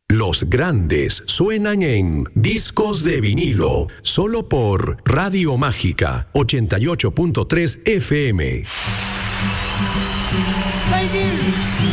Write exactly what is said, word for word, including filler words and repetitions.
Los grandes suenan en Discos de Vinilo, solo por Radio Mágica ochenta y ocho punto tres F M.